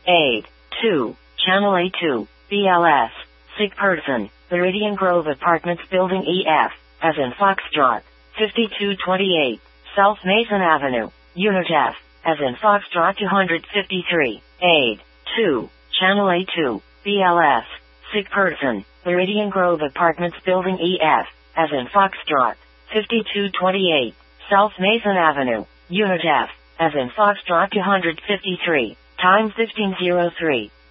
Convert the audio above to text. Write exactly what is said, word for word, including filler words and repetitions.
Aid. two. Channel A two. B L S. Sick person. Meridian Grove Apartments Building E F, as in Foxtrot. fifty-two twenty-eight. South Mason Avenue. Unit F, as in Foxtrot two fifty-three. Aid. two. Channel A two. B L S. Sick person. Meridian Grove Apartments Building E F, as in Foxtrot. fifty-two twenty-eight. South Mason Avenue. Unit F, as in Foxtrot two fifty-three. Time fifteen oh three.